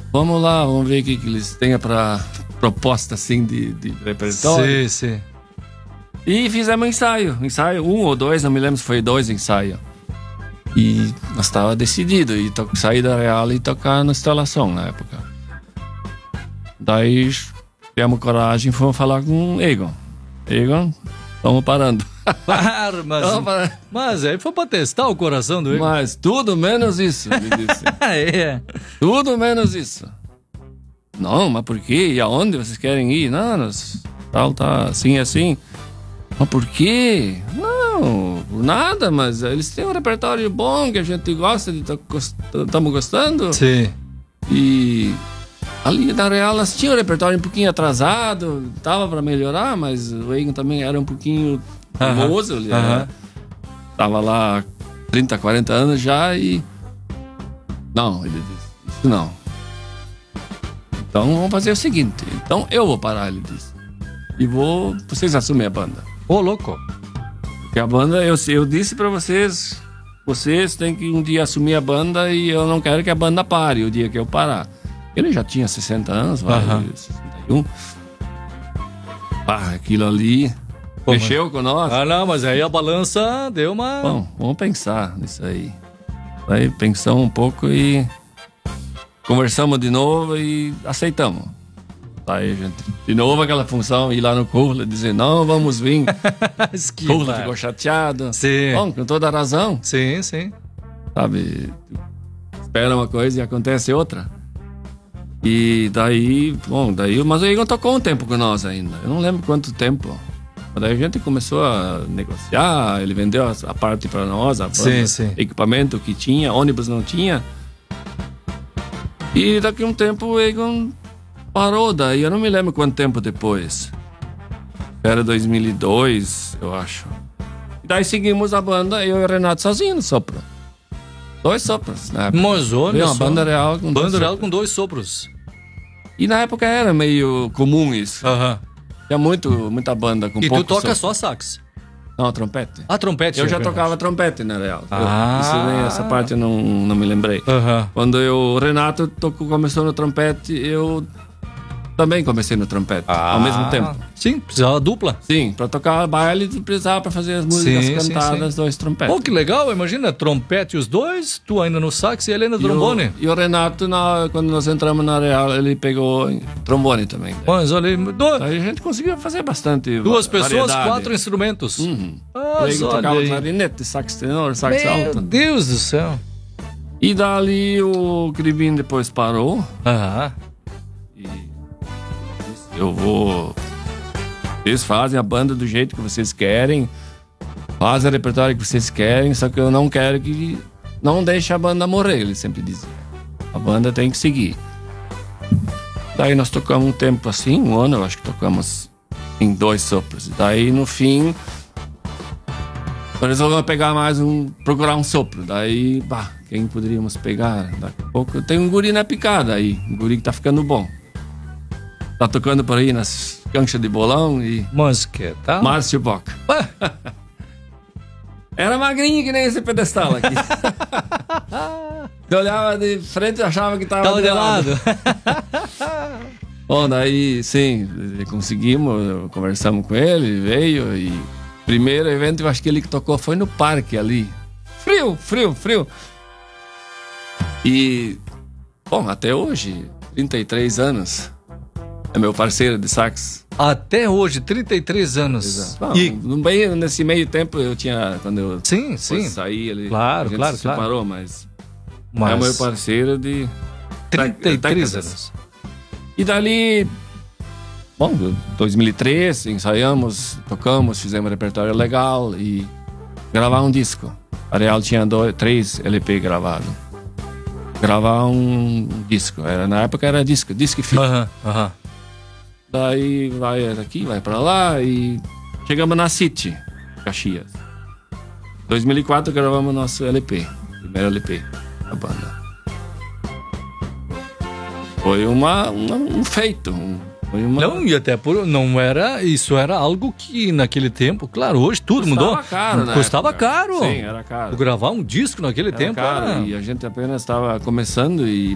vamos lá, vamos ver o que eles têm pra proposta assim de repertório. Sim. E fizemos ensaio, 1 ou 2, não me lembro se foi 2 ensaios. E nós estava decidido e sair da Real e tocar na instalação na época. Daí tivemos coragem e fomos falar com o Egon, estamos parando. Claro, mas aí foi pra testar o coração do Egon. Mas tudo menos isso, ele disse. É. Tudo menos isso. Não, mas por quê? E aonde vocês querem ir? Não, tá assim. Mas por quê? Não, nada, mas eles têm um repertório bom que a gente gosta, estamos gostando. Sim. E ali na Real nós tínhamos um repertório um pouquinho atrasado, tava para melhorar, mas o Egon também era um pouquinho famoso. Ele tava lá 30, 40 anos já e... Não, ele disse, isso não. Então vamos fazer o seguinte, então eu vou parar, ele disse. E vocês assumem a banda. Ô, louco. Porque a banda, eu disse pra vocês têm que um dia assumir a banda e eu não quero que a banda pare o dia que eu parar. Ele já tinha 60 anos, 61. Aquilo ali mexeu com nós. Não, mas aí a balança deu uma... Bom, vamos pensar nisso aí. Aí pensamos um pouco e conversamos de novo e aceitamos. Aí, gente, de novo aquela função, ir lá no Curla, dizer, não, vamos vir. Curla ficou chateado. Sim. Bom, com toda a razão. Sim. Sabe, espera uma coisa e acontece outra. E daí, mas o Egon tocou um tempo com nós ainda. Eu não lembro quanto tempo. Mas daí a gente começou a negociar, ele vendeu a parte para nós, a banda, equipamento que tinha, ônibus não tinha. E daqui a um tempo o Egon parou, daí eu não me lembro quanto tempo depois. Era 2002, eu acho. E daí seguimos a banda, eu e o Renato sozinho no sopro. 2 sopros, né? Mas olha uma banda real com 2 sopros. E na época era meio comum isso. Tinha muita banda com pouco sopro. E tu toca só sax? Não, trompete. Trompete. Eu já tocava trompete, na real. Essa parte eu não me lembrei. Quando o Renato começou no trompete, eu também comecei no trompete, ao mesmo tempo. Sim, precisava dupla. Sim, pra tocar baile, precisava pra fazer as músicas cantadas, 2 trompetes. Oh, que legal, imagina, trompete os 2, tu ainda no sax e ele ainda no trombone. E o Renato, quando nós entramos na Real, ele pegou trombone também. Mas olha, aí a gente conseguiu fazer bastante 2 pessoas, 4 instrumentos. Ele tocava clarinete, sax tenor, sax alto. Meu Deus do céu. E dali o Cribim depois parou. E vocês fazem a banda do jeito que vocês querem, fazem o repertório que vocês querem, só que eu não quero que... Não deixe a banda morrer, ele sempre dizia. A banda tem que seguir. Daí nós tocamos um tempo assim, 1 ano, eu acho que tocamos em 2 sopros. Daí no fim, nós resolvemos pegar procurar um sopro. Daí, quem poderíamos pegar? Daqui a pouco tem um guri na picada aí, um guri que tá ficando bom. Tá tocando por aí nas canchas de bolão e... Mas que tal? Márcio Boca. Era magrinho que nem esse pedestal aqui. Você olhava de frente e achava que tava de lado. Bom, daí, sim, conseguimos, conversamos com ele, veio e... Primeiro evento, eu acho que ele que tocou foi no parque ali. Frio. E... Bom, até hoje, 33 anos... É meu parceiro de sax. Até hoje, 33 anos. Exato. Nesse meio tempo eu tinha... Quando eu saí, ele... Claro, se separou, mas... É meu parceiro de... 33 anos. E dali... Bom, 2003, ensaiamos, tocamos, fizemos repertório legal e... Gravar um disco. A Real tinha 3 LP gravados. Gravar um disco. Na época era disco e fita. Daí vai daqui, vai pra lá e chegamos na City, Caxias. 2004 gravamos nosso LP, primeiro LP da banda. Foi um feito. Não, e até não era, isso era algo que naquele tempo, claro, hoje tudo mudou. Custava caro. Sim, era caro. Gravar um disco naquele tempo era caro. E a gente apenas estava começando e